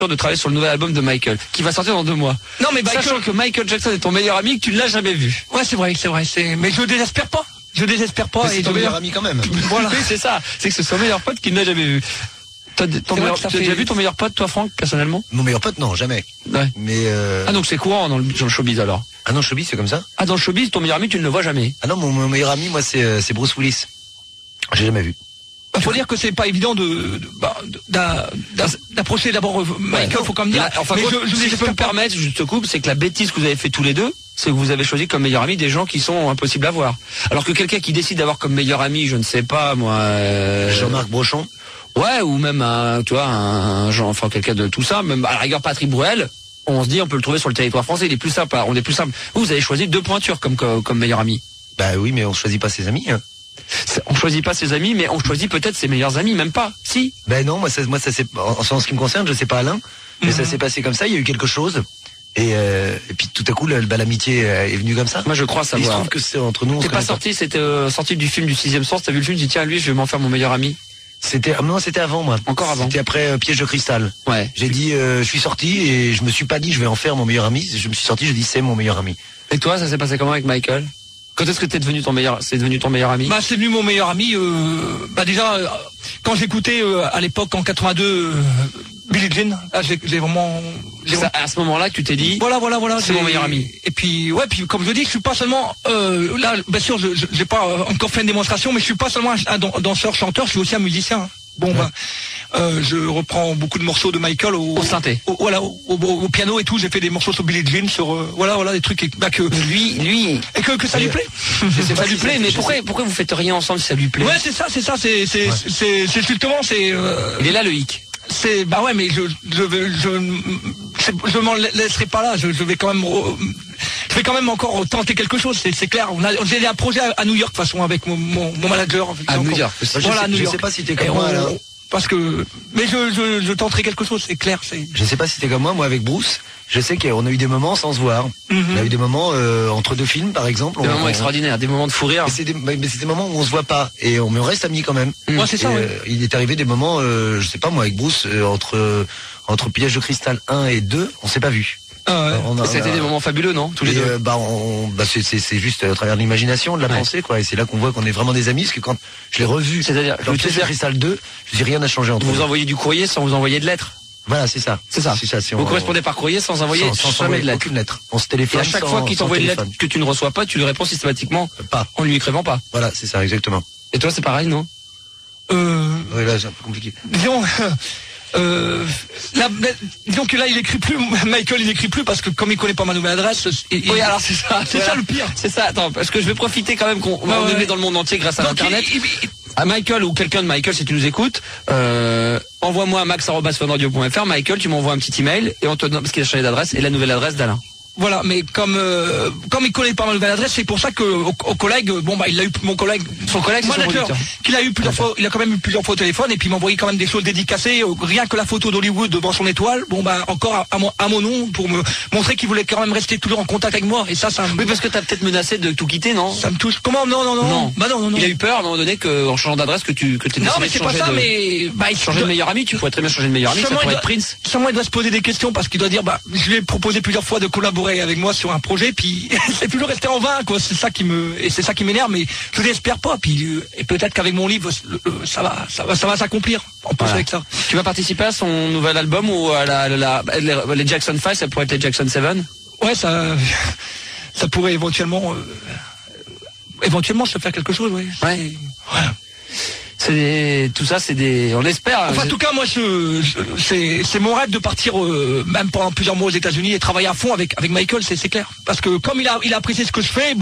de travailler sur le nouvel album de Michael, qui va sortir dans 2 mois. Non, mais sachant que Michael Jackson est ton meilleur ami, que tu ne l'as jamais vu. Ouais, c'est vrai. Mais je désespère pas. Mais c'est ton meilleur ami quand même. Voilà. Oui, c'est ça. C'est que c'est son meilleur pote qui ne l'a jamais vu. Tu as déjà vu ton meilleur pote, toi, Franck, personnellement? Mon meilleur pote, non, jamais. Ouais. Mais Ah, donc c'est courant dans le showbiz, alors? Ah non, showbiz, c'est comme ça? Ah, dans le showbiz, ton meilleur ami, tu ne le vois jamais? Ah non, mon meilleur ami, moi, c'est Bruce Willis. J'ai jamais vu. Il faut dire que c'est pas évident d'approcher d'abord Michael, faut quand même dire. Là, enfin, si je peux me permettre, je te coupe, c'est que la bêtise que vous avez fait tous les deux, c'est que vous avez choisi comme meilleur ami des gens qui sont impossibles à voir. Alors que quelqu'un qui décide d'avoir comme meilleur ami, je ne sais pas, moi... Jean-Marc Brochon. Ouais, ou même enfin quelqu'un de tout ça, même à la rigueur Patrick Bruel, on se dit on peut le trouver sur le territoire français, il est plus simple, on est plus simple. Vous avez choisi 2 pointures comme meilleur ami. Bah oui, mais on choisit pas ses amis, hein. On choisit pas ses amis, mais on choisit peut-être ses meilleurs amis, même pas. Si. Ben non, moi ça c'est en ce qui me concerne, je sais pas Alain, mais ça s'est passé comme ça, il y a eu quelque chose. Et puis tout à coup l'amitié est venue comme ça. Moi je crois savoir. Il se trouve que c'est entre nous. T'es pas sorti, c'était sorti du film du 6e sens, t'as vu le film, tu dis tiens lui je vais m'en faire mon meilleur ami. C'était avant moi. Encore avant. C'était après Piège de cristal. Ouais. J'ai dit je suis sorti et je me suis pas dit je vais en faire mon meilleur ami, je me suis sorti, je dis c'est mon meilleur ami. Et toi ça s'est passé comment avec Michael? Quand est-ce que c'est devenu ton meilleur ami? Bah, c'est devenu mon meilleur ami, déjà, quand j'écoutais, à l'époque, en 82, Billie Jean, là, j'ai vraiment, c'est à ce moment-là que tu t'es dit, voilà, c'est mon meilleur ami. Et puis, ouais, puis, comme je dis, je suis pas seulement, là, bien sûr, j'ai pas encore fait une démonstration, mais je suis pas seulement un danseur, chanteur, je suis aussi un musicien. Bon, ouais. Je reprends beaucoup de morceaux de Michael au synthé. Au piano et tout. J'ai fait des morceaux sur Billie Jean, sur voilà des trucs que lui et que ça lui plaît. Ça lui plaît, mais pourquoi vous faites rien ensemble si ça lui plaît? Ouais, c'est ça. C'est justement il est là le hic. Bah ouais, mais je m'en laisserai pas là. Je vais quand même encore tenter quelque chose, c'est clair. J'ai un projet à New York de toute façon avec mon manager. À New York. Voilà, je sais pas si t'es comme moi là. Parce que, mais je tenterai quelque chose, c'est clair. Je sais pas si t'es comme moi avec Bruce. Je sais qu'on a eu des moments sans se voir. On a eu des moments entre 2 films, par exemple. Des moments extraordinaires, des moments de fou rire. Mais c'est des moments où on se voit pas mais on reste amis quand même. Ouais, c'est ça. Ouais. Il est arrivé des moments, je sais pas moi avec Bruce, entre Piège de cristal 1 et 2, on s'est pas vu. C'était des moments fabuleux, non? Tous les deux. C'est juste à travers l'imagination, de la pensée, quoi. Et c'est là qu'on voit qu'on est vraiment des amis, parce que quand je l'ai revu, c'est-à-dire, dans Piège de cristal 2, je dis rien n'a changé entre nous. Vous envoyez du courrier sans vous envoyer de lettres. Voilà, c'est ça. Vous correspondez par courrier sans envoyer jamais de lettres. Aucune lettre. On se téléphone. Et à chaque fois qu'il t'envoie une lettre que tu ne reçois pas, tu lui réponds systématiquement. Pas. En lui écrivant pas. Voilà, c'est ça, exactement. Et toi, c'est pareil, non? Oui, là, c'est un peu compliqué. Disons que là il écrit plus, Michael il écrit plus parce que comme il connaît pas ma nouvelle adresse. Oui, alors c'est ça. C'est ça le pire. C'est ça, attends, parce que je vais profiter quand même qu'on va donner dans le monde entier grâce à Internet. À Michael ou quelqu'un de Michael, si tu nous écoutes, envoie-moi à max@funradio.fr. Michael, tu m'envoies un petit email et on te donne, parce qu'il a changé d'adresse, et la nouvelle adresse d'Alain. Voilà, mais comme il connaît pas ma nouvelle adresse, c'est pour ça que au collègue, il a eu mon collègue, son manager, qu'il a eu plusieurs fois, il a quand même eu plusieurs fois au téléphone, et puis il m'a envoyé quand même des choses dédicacées, rien que la photo d'Hollywood devant son étoile, encore à mon nom, pour me montrer qu'il voulait quand même rester toujours en contact avec moi, et ça Oui, parce que t'as peut-être menacé de tout quitter, non? Ça me touche. Comment? Non. Bah non. Il a eu peur à un moment donné en changeant d'adresse que t'es non, mais c'est pas ça, il changer de meilleur ami, tu pourrais très bien changer de meilleur ami, ça pourrait être Prince. Sûrement il doit se poser des questions parce qu'il doit dire, je lui ai proposé plusieurs fois de collaborer avec moi sur un projet, puis c'est toujours resté en vain, quoi. C'est ça qui m'énerve, mais je l'espère pas. Puis et peut-être qu'avec mon livre, ça va s'accomplir. En plus avec ça. Tu vas participer à son nouvel album ou à les Jackson 5, ça pourrait être les Jackson 7? Ouais, ça pourrait éventuellement se faire quelque chose, oui. Ouais. Voilà. Tout ça, on espère. Enfin, en tout cas, moi, c'est mon rêve de partir, même pendant plusieurs mois aux États-Unis et travailler à fond avec Michael, c'est clair. Parce que comme il a apprécié ce que je fais,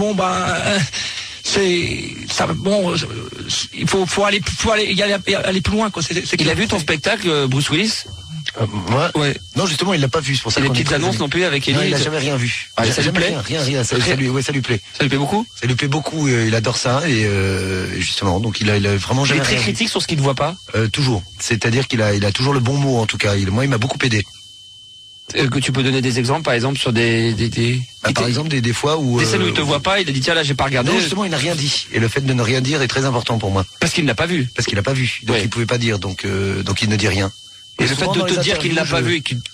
il faut aller plus loin, quoi. Il a vu ton spectacle, Bruce Willis? Moi? Ouais. Non, justement, il l'a pas vu, c'est pour ça. Et les petites annonces non plus avec Ellie? Non, il a jamais rien vu. Ça lui plaît? Rien. Ça lui plaît. Ça lui plaît beaucoup? Ça lui plaît beaucoup. Il adore ça et justement, donc il a vraiment jamais. Il est très critique sur ce qu'il ne voit pas. Toujours. C'est-à-dire qu'il a toujours le bon mot en tout cas. Moi, il m'a beaucoup aidé. Que tu peux donner des exemples, par exemple, sur par exemple, des fois où... Des scènes où il te voit pas, il a dit, tiens, là, j'ai pas regardé. Non, justement, il n'a rien dit. Et le fait de ne rien dire est très important pour moi. Parce qu'il ne l'a pas vu. Donc, il pouvait pas dire. Donc, il ne dit rien. Et le fait de te dire qu'il ne l'a pas vu et qu'il